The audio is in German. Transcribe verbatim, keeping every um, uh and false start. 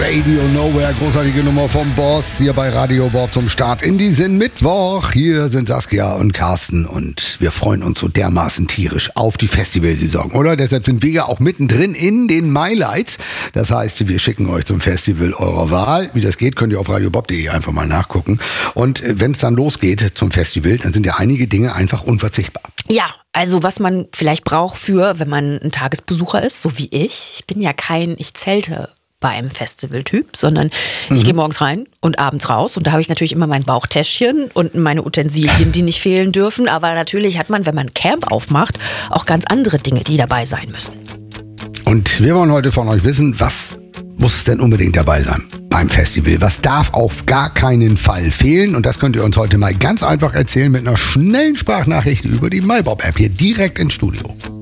Radio Nowhere, großartige Nummer vom Boss hier bei Radio Bob zum Start in diesen Mittwoch. Hier sind Saskia und Carsten und wir freuen uns so dermaßen tierisch auf die Festivalsaison, oder? Deshalb sind wir ja auch mittendrin in den Mailights. Das heißt, wir schicken euch zum Festival eurer Wahl. Wie das geht, könnt ihr auf radiobob punkt de einfach mal nachgucken. Und wenn es dann losgeht zum Festival, dann sind ja einige Dinge einfach unverzichtbar. Ja, also was man vielleicht braucht für, wenn man ein Tagesbesucher ist, so wie ich. Ich bin ja kein, ich zelte bei einem Festivaltyp, sondern ich mhm. gehe morgens rein und abends raus. Und da habe ich natürlich immer mein Bauchtäschchen und meine Utensilien, die nicht fehlen dürfen. Aber natürlich hat man, wenn man Camp aufmacht, auch ganz andere Dinge, die dabei sein müssen. Und wir wollen heute von euch wissen, was muss denn unbedingt dabei sein beim Festival? Was darf auf gar keinen Fall fehlen? Und das könnt ihr uns heute mal ganz einfach erzählen mit einer schnellen Sprachnachricht über die MyBob-App hier direkt ins Studio.